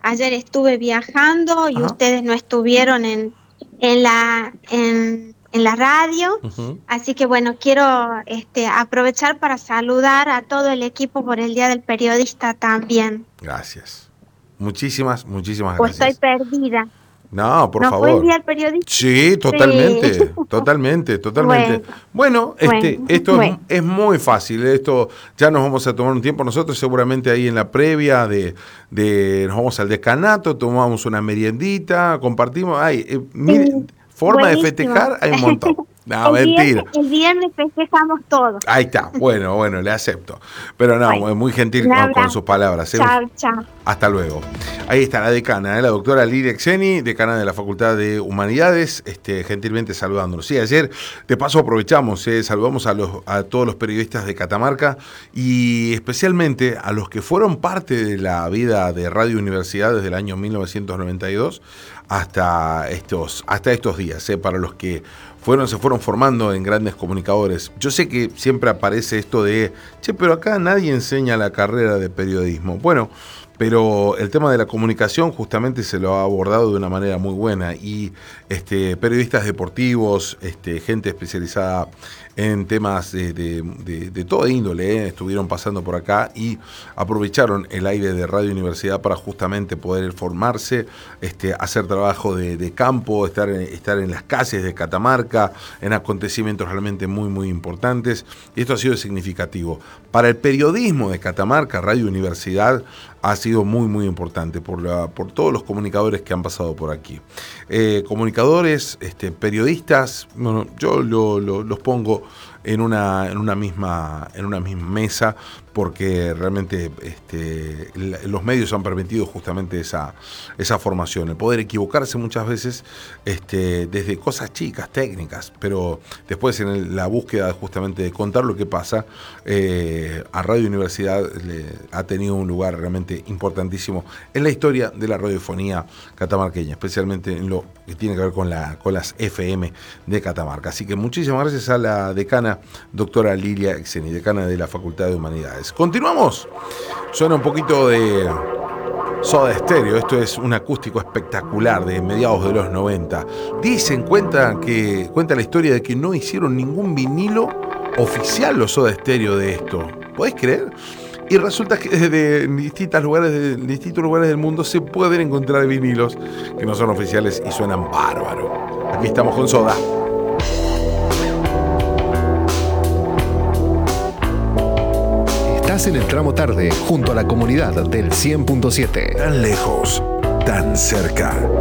ayer estuve viajando y Ajá. ustedes no estuvieron en la radio, Ujú. así que bueno, quiero aprovechar para saludar a todo el equipo por el Día del Periodista también. Gracias. Muchísimas O estoy gracias. perdida. No, por ¿No fue el favor. Día del Periodista? Sí, Sí. totalmente. Bueno, Bueno, esto bueno. es muy fácil. Esto ya nos vamos a tomar un tiempo. Nosotros seguramente ahí en la previa nos vamos al decanato, tomamos una meriendita, compartimos. Ay, Sí, forma de buenísimo. festejar hay un montón. No, El viernes, mentira. el viernes festejamos todo. Ahí está. Bueno, le acepto. Pero no, Bueno, muy gentil un con sus abrazo. palabras. Chao, chao. Hasta luego. Ahí está la decana, la doctora Lilia Xeni, decana de la Facultad de Humanidades, gentilmente saludándonos. Sí, ayer, de paso aprovechamos, saludamos a todos los periodistas de Catamarca y especialmente a los que fueron parte de la vida de Radio Universidad desde el año 1992 hasta estos días, para los que se fueron formando en grandes comunicadores. Yo sé que siempre aparece esto de, pero acá nadie enseña la carrera de periodismo. Bueno, pero el tema de la comunicación justamente se lo ha abordado de una manera muy buena y periodistas deportivos, gente especializada en temas de toda índole, estuvieron pasando por acá y aprovecharon el aire de Radio Universidad para justamente poder formarse, hacer trabajo de campo, estar en las calles de Catamarca, en acontecimientos realmente muy importantes, y esto ha sido significativo. Para el periodismo de Catamarca, Radio Universidad ha sido muy importante por todos los comunicadores que han pasado por aquí. Comunicadores, periodistas, bueno, yo los pongo en una misma mesa porque realmente los medios han permitido justamente esa formación, el poder equivocarse muchas veces desde cosas chicas, técnicas, pero después en la búsqueda justamente de contar lo que pasa, a Radio Universidad ha tenido un lugar realmente importantísimo en la historia de la radiofonía catamarqueña, especialmente en lo que tiene que ver con las FM de Catamarca. Así que muchísimas gracias a la decana, doctora Lilia Xeni, decana de la Facultad de Humanidades. Continuamos. Suena un poquito de Soda Stereo. Esto es un acústico espectacular de mediados de los 90. Cuenta la historia de que no hicieron ningún vinilo oficial los Soda Stereo de esto. ¿Podés creer? Y resulta que desde distintos lugares del mundo se pueden encontrar vinilos que no son oficiales y suenan bárbaro. Aquí estamos con Soda. Estás en el tramo tarde, junto a la comunidad del 100.7. Tan lejos, tan cerca.